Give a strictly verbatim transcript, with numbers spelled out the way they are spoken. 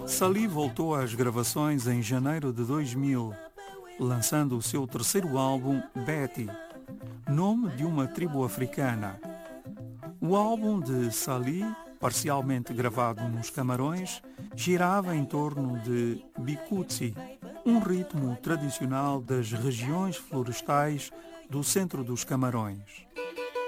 Salih voltou às gravações em janeiro de dois mil, lançando o seu terceiro álbum, Betty, nome de uma tribo africana. O álbum de Salih, parcialmente gravado nos Camarões, girava em torno de bikutsi, um ritmo tradicional das regiões florestais do centro dos Camarões.